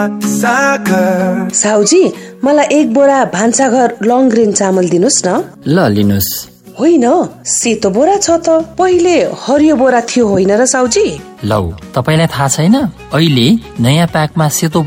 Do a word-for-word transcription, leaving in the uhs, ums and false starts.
साउजी, मलाई एक बोरा भान्साघर लङ ग्रेन चामल दिनुस् न। ल लिनुस्। होइन, सेतो बोरा छ त, पहिले हरियो बोरा थियो होइन र साउजी? लौ, तपाईलाई थाहा छैन, अहिले नयाँ प्याकमा सेतो